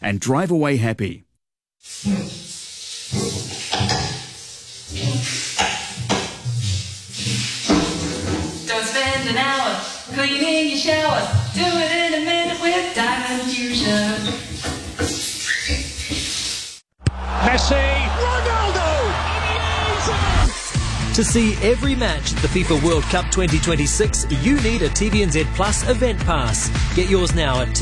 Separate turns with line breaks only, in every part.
and drive away happy.
Don't spend an hour cleaning your shower. Do it in a minute with Diamond Fusion.
Messi, Ronaldo,
To see every match at the FIFA World Cup 2026, you need a TVNZ Plus event pass. Get yours now at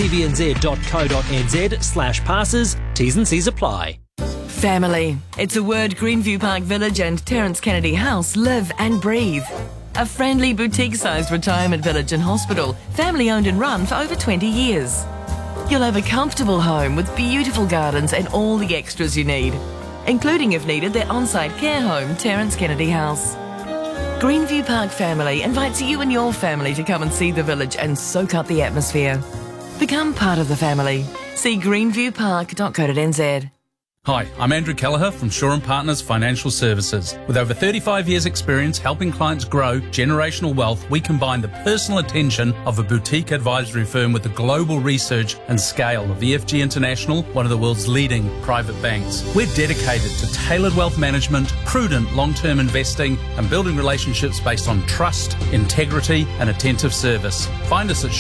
tvnz.co.nz/passes. T's and C's apply.
Family. It's a word Greenview Park Village and Terence Kennedy House live and breathe. A friendly boutique-sized retirement village and hospital, family-owned and run for over 20 years. You'll have a comfortable home with beautiful gardens and all the extras you need, including, if needed, their on-site care home, Terence Kennedy House. Greenview Park Family invites you and your family to come and see the village and soak up the atmosphere. Become part of the family. See greenviewpark.co.nz.
Hi, I'm Andrew Kelleher from Shaw & Partners Financial Services. With over 35 years' experience helping clients grow generational wealth, we combine the personal attention of a boutique advisory firm with the global research and scale of EFG International, one of the world's leading private banks. We're dedicated to tailored wealth management, prudent long-term investing, and building relationships based on trust, integrity, and attentive service. Find us at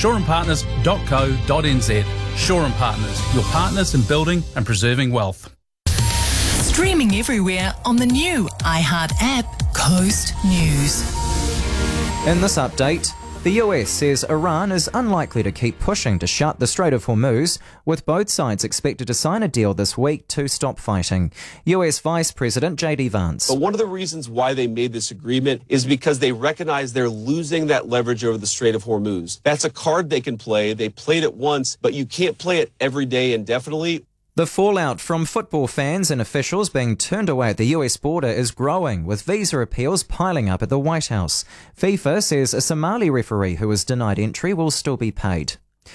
shawandpartners.co.nz. Shaw & Partners, your partners in building and preserving wealth.
Streaming everywhere on the new iHeart app, Coast News.
In this update, the US says Iran is unlikely to keep pushing to shut the Strait of Hormuz, with both sides expected to sign a deal this week to stop fighting. US Vice President J.D. Vance.
But one of the reasons why they made this agreement is because they recognize they're losing that leverage over the Strait of Hormuz. That's a card they can play. They played it once, but you can't play it every day indefinitely.
The fallout from football fans and officials being turned away at the US border is growing, with visa appeals piling up at the White House. FIFA says a Somali referee who was denied entry will still be paid.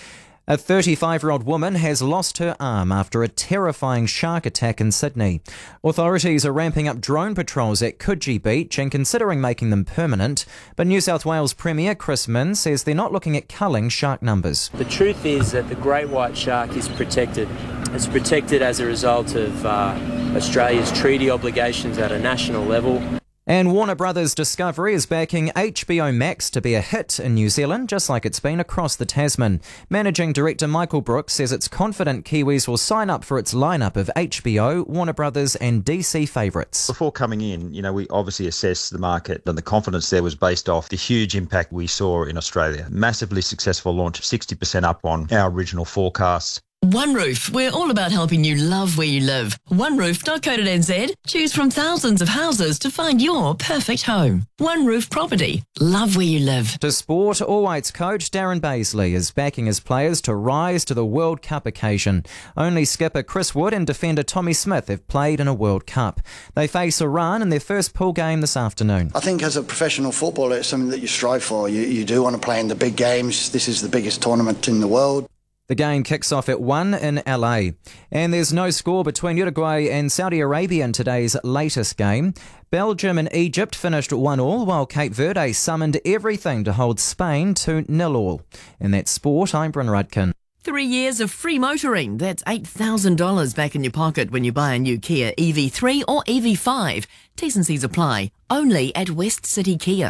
A 35-year-old woman has lost her arm after a terrifying shark attack in Sydney. Authorities are ramping up drone patrols at Coogee Beach and considering making them permanent, but New South Wales Premier Chris Minns says they're not looking at culling shark numbers.
The truth is that the great white shark is protected. It's protected as a result of Australia's treaty obligations at a national level.
And Warner Brothers Discovery is backing HBO Max to be a hit in New Zealand, just like it's been across the Tasman. Managing Director Michael Brooks says it's confident Kiwis will sign up for its lineup of HBO, Warner Brothers and DC favourites.
Before coming in, we obviously assessed the market, and the confidence there was based off the huge impact we saw in Australia. Massively successful launch, 60% up on our original forecasts.
OneRoof, we're all about helping you love where you live. OneRoof.co.nz. Choose from thousands of houses to find your perfect home. OneRoof Property. Love where you live.
To sport, All Whites coach Darren Bazley is backing his players to rise to the World Cup occasion. Only skipper Chris Wood and defender Tommy Smith have played in a World Cup. They face Iran in their first pool game this afternoon.
I think as a professional footballer, it's something that you strive for. You do want to play in the big games. This is the biggest tournament in the world.
The game kicks off at 1 in LA. And there's no score between Uruguay and Saudi Arabia in today's latest game. Belgium and Egypt finished 1-1, while Cape Verde summoned everything to hold Spain to 0-0. In that sport, I'm Bryn Rudkin.
3 years of free motoring. That's $8,000 back in your pocket when you buy a new Kia EV3 or EV5. T's and C's apply. Only at West City Kia.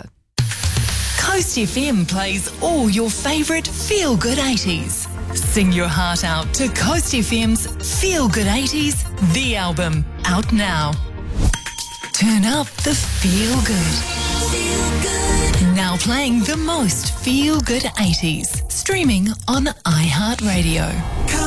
Coast FM plays all your favourite feel-good 80s. Sing your heart out to Coast FM's Feel Good 80s, the album, out now. Turn up the feel good. Now playing the most feel good 80s, streaming on iHeartRadio.